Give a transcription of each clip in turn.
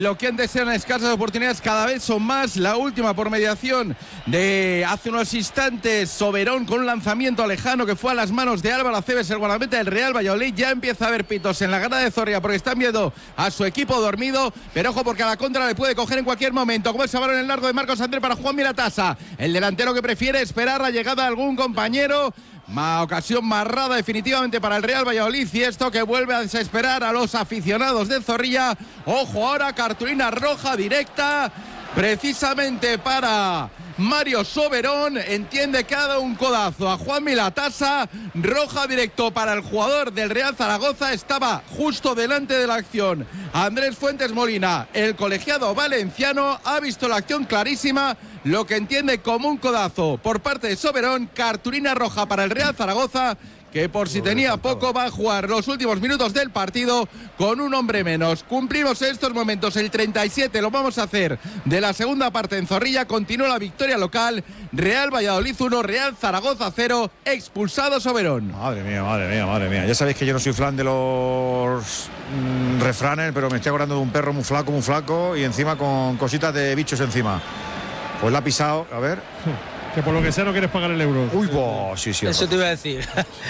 Lo que antes eran escasas oportunidades cada vez son más. La última por mediación de hace unos instantes, Soberón con un lanzamiento lejano que fue a las manos de Álvaro Aceves, el guardameta del Real Valladolid. Ya empieza a haber pitos en la grada de Zorrilla porque están viendo a su equipo dormido, pero ojo porque a la contra le puede coger en cualquier momento, como ese balón en el largo de Marcos Andrés para Juan Milatasa, el delantero que prefiere esperar la llegada de algún compañero. Ocasión marrada definitivamente para el Real Valladolid, y esto que vuelve a desesperar a los aficionados de Zorrilla. Ojo ahora, cartulina roja directa precisamente para Mario Soberón. Entiende que ha dado un codazo a Juan Milatasa. Roja directo para el jugador del Real Zaragoza. Estaba justo delante de la acción Andrés Fuentes Molina, el colegiado valenciano. Ha visto la acción clarísima, lo que entiende como un codazo por parte de Soberón. Cartulina roja para el Real Zaragoza, que por si tenía poco va a jugar los últimos minutos del partido con un hombre menos. Cumplimos en estos momentos el 37, lo vamos a hacer de la segunda parte en Zorrilla. Continúa la victoria local, Real Valladolid 1, Real Zaragoza 0, expulsado Soberón. Madre mía, madre mía, madre mía. Ya sabéis que yo no soy fan de los refranes, pero me estoy acordando de un perro muy flaco y encima con cositas de bichos encima. Pues la ha pisado, a ver. Que por lo que sea no quieres pagar el euro. Uy, sí. Eso te iba a decir.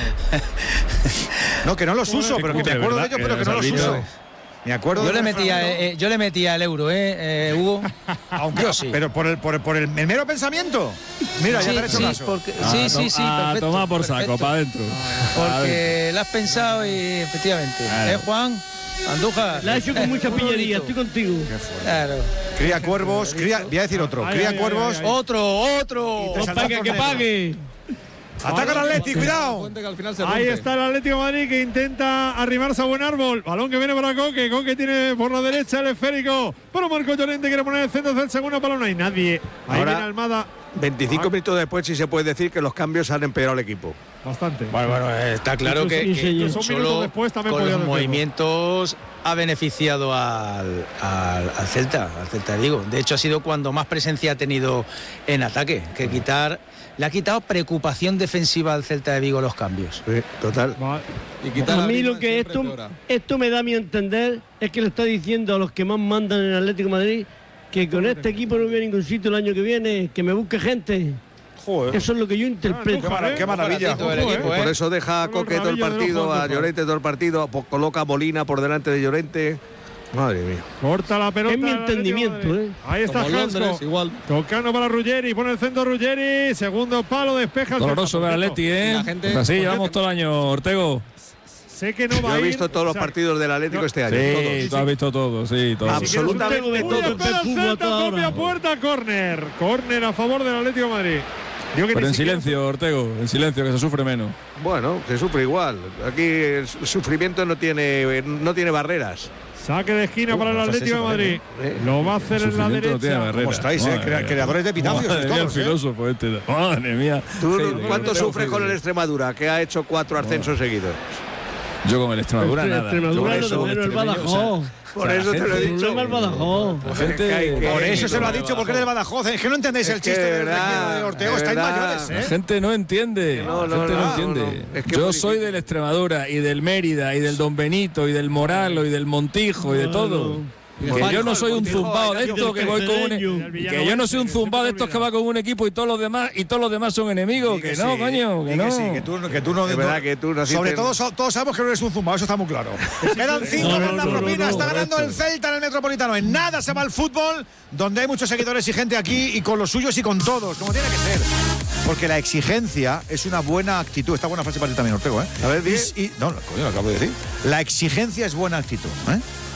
No, que no los uso, pero que me acuerdo de ellos, pero que no los uso. Me acuerdo yo le metía el euro, Hugo. Aunque yo sí. Pero por el mero pensamiento. Mira, ya te he hecho caso. Porque, sí, perfecto. Toma por saco, para adentro. Porque lo has pensado y efectivamente. Juan? Andújar. La he hecho con mucha pillería, estoy contigo. Claro. Cría cuervos, voy a decir otro. Cría cuervos. Otro. Que pague. Ataca al Atleti, cuidado. Ahí está el Atlético de Madrid que intenta arrimarse a buen árbol. Balón que viene para Coque. Coque tiene por la derecha el esférico. Pero Marco Llorente quiere poner el centro del segundo balón. No hay nadie. Ahí ahora, viene Almada. 25 minutos después sí se puede decir que los cambios han empeorado el equipo. Bastante. Bueno, está claro que solo después también con los decirlo. Movimientos ha beneficiado al Celta de Vigo. De hecho, ha sido cuando más presencia ha tenido en ataque. Le ha quitado preocupación defensiva al Celta de Vigo los cambios. Sí, total. A mí lo que esto me da a mi entender es que le está diciendo a los que más mandan en el Atlético de Madrid que con este equipo no voy a ningún sitio el año que viene, que me busque gente. Joder. Eso es lo que yo interpreto. Qué maravilla. Por eso deja a Coque todo el partido, a Llorente todo el partido, coloca a Molina por delante de Llorente. Madre mía. Corta la pelota. Es mi entendimiento, Ahí está Hansco. Tocando para Ruggeri. Pone el centro Ruggeri. Segundo palo, despeja. Doloroso ver al Atleti, Pues así llevamos todo el año, Ortego. Sé que no va Yo a ir. He visto todos los partidos del Atlético este año. Sí, tú has visto todo, sí, todo. Absolutamente todo. Propia puerta, córner. Córner a favor del Atlético de Madrid. Pero en silencio, Ortego, en silencio, que se sufre menos. Bueno, se sufre igual. Aquí el sufrimiento no tiene barreras. Saque de esquina para el Atlético de Madrid. Lo va a hacer en la derecha. ¿Cómo estáis, creadores de pitacios? El filósofo este. Madre mía. ¿Cuánto sufres con el Extremadura, que ha hecho 4 ascensos seguidos? Yo con el Extremadura nada. Extremadura lo de menos el Badajoz. Por eso te lo he dicho. Por eso se lo ha dicho, porque es del Badajoz. Es que no entendéis el chiste de Ortego. Estáis mayores, La gente no entiende. Yo soy del Extremadura y del Mérida y del Don Benito y del Moralo y del Montijo y de todo. Que yo no soy un zumbao de estos que voy con que yo no soy un zumbao de estos que va con un equipo y todos los demás son enemigos. Que no, coño, que no. Que tú no. Es verdad que tú no. Sobre todo, todos sabemos que no eres un zumbao, eso está muy claro. Quedan 5 por la propina, está ganando el Celta en el Metropolitano. En nada se va el fútbol, donde hay muchos seguidores y gente aquí, y con los suyos y con todos, como tiene que ser. Porque la exigencia es una buena actitud. Esta buena frase para ti también, Ortego, ¿eh? A ver, no, coño, lo acabo de decir. La exigencia es buena actitud, ¿eh?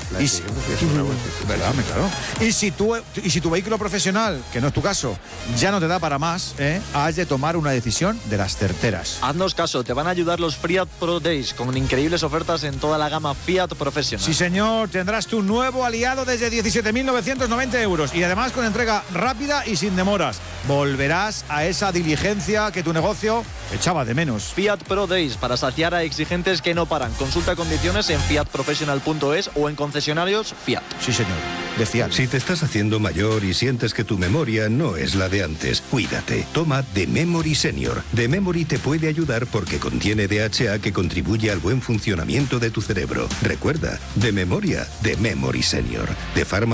Claro. Y si tu vehículo profesional, que no es tu caso, ya no te da para más, has de tomar una decisión de las certeras. Haznos caso, te van a ayudar los Fiat Pro Days con increíbles ofertas en toda la gama Fiat Professional. Sí, señor, tendrás tu nuevo aliado desde 17.990 euros y además con entrega rápida y sin demoras. Volverás a esa diligencia que tu negocio echaba de menos. Fiat Pro Days, para saciar a exigentes que no paran. Consulta condiciones en fiatprofessional.es o en concesionarios Fiat. Sí, señor, de Fiat. Si te estás haciendo mayor y sientes que tu memoria no es la de antes, cuídate. Toma The Memory Senior. The Memory te puede ayudar porque contiene DHA que contribuye al buen funcionamiento de tu cerebro. Recuerda, de memoria, The Memory Senior. De Pharma